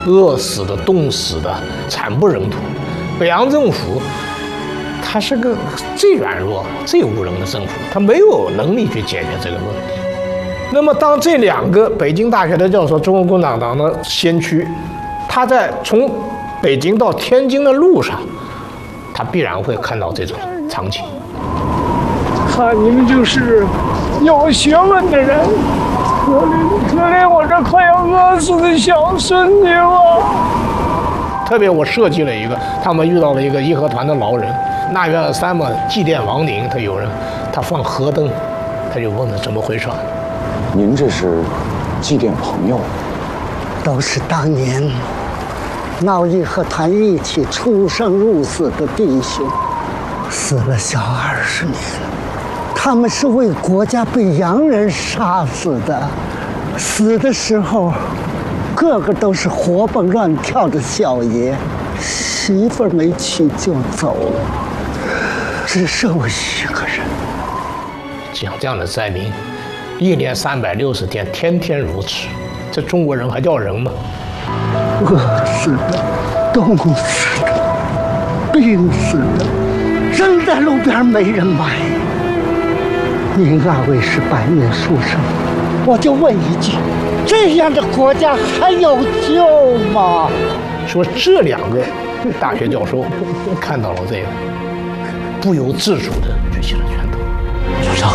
饿死的、冻死的，惨不忍睹。北洋政府，它是个最软弱、最无能的政府，它没有能力去解决这个问题。那么，当这两个北京大学的教授、中国共产党的先驱，他在从北京到天津的路上，他必然会看到这种场景。 看你们就是有学问的人，可怜我这快要饿死的小孙女啊！ 特别我设计了一个，他们遇到了一个义和团的老人，腊月23嘛，祭奠亡灵，他放河灯，他就问他怎么回事。 您这是祭奠朋友？ 都是当年闹义和团一起出生入死的弟兄，死了小20年。他们是为国家被洋人杀死的，死的时候个个都是活蹦乱跳的小爷，媳妇儿没娶就走了，只剩我一个人。 像这样的灾民，1年360天，天天如此，这中国人还叫人吗？ 饿死的，冻死的，病死的，扔在路边没人买。您二位是白面书生，我就问一句，这样的国家还有救吗？ 说这两个大学教授看到了这个，不由自主地举起了拳头。 主上，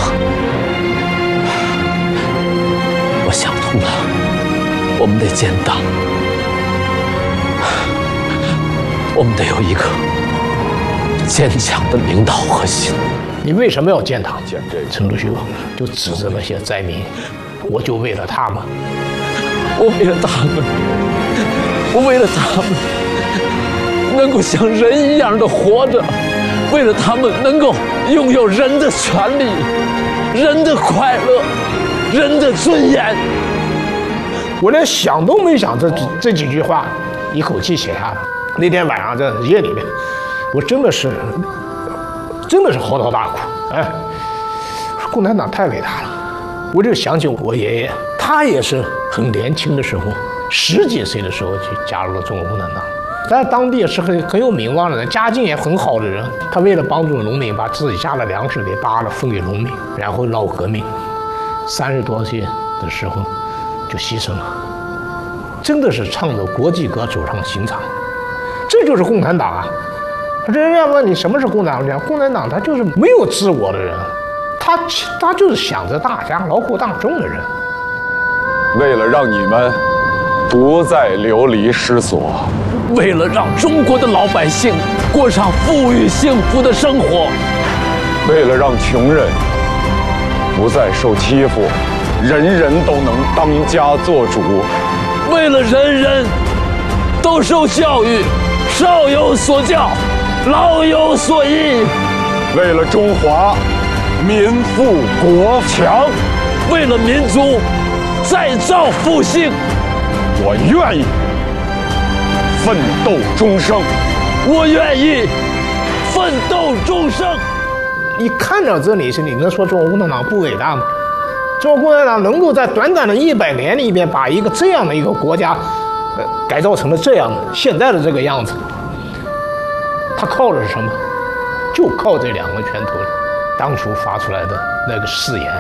我想通了，我们得建党，我们得有一个坚强的领导核心。 你为什么要建党？陈独秀就指着那些灾民，我就为了他们， 我为了他们，我为了他们能够像人一样的活着，为了他们能够拥有人的权利、人的快乐、人的尊严。 我连想都没想这几句话，一口气写下来。那天晚上在夜里面，我真的是嚎啕大哭。哎，共产党太伟大了！我就想起我爷爷，他也是很年轻的时候，10几岁的时候就加入了中国共产党，在当地也是很有名望的人，家境也很好的人。他为了帮助农民，把自己家的粮食给扒了分给农民，然后闹革命，30多岁的时候就牺牲了。真的是唱着国际歌走上刑场，这就是共产党啊！人家问你什么是共产党？共产党他就是没有自我的人，他就是想着大家劳苦大众的人。 为了让你们不再流离失所， 为了让中国的老百姓过上富裕幸福的生活， 为了让穷人不再受欺负，人人都能当家作主， 为了人人都受教育，少有所教，老有所依， 为了中华民富国强， 为了民族再造复兴， 我愿意奋斗终生。 我愿意奋斗终生。 你看到这里，你能说中国共产党不伟大吗？中国共产党能够在短短的100年里面，把一个这样的一个国家，改造成了这样的现在的这个样子，他靠的是什么？就靠这2个拳头当初发出来的那个誓言。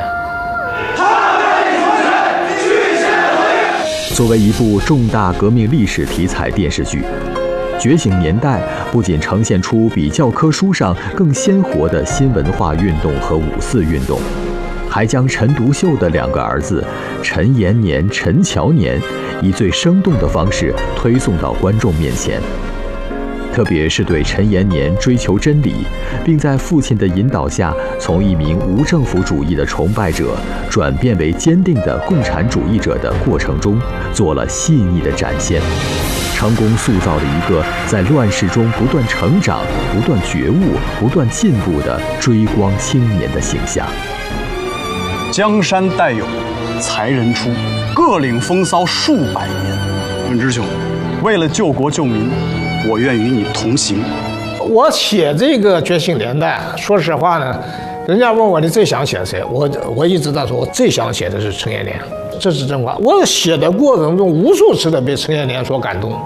作为一部重大革命历史题材电视剧，《觉醒年代》不仅呈现出比教科书上更鲜活的新文化运动和5·4运动，还将陈独秀的2个儿子陈延年、陈乔年以最生动的方式推送到观众面前。特别是对陈延年追求真理，并在父亲的引导下，从一名无政府主义的崇拜者转变为坚定的共产主义者的过程中，做了细腻的展现，成功塑造了一个在乱世中不断成长、不断觉悟、不断进步的追光青年的形象。 江山代有才人出，各领风骚数百年。文之兄，为了救国救民，我愿与你同行。 我写这个《觉醒年代》，说实话呢，人家问我你最想写谁，我一直在说，我最想写的是陈延年， 这是真话。我写的过程中，无数次的被陈延年所感动。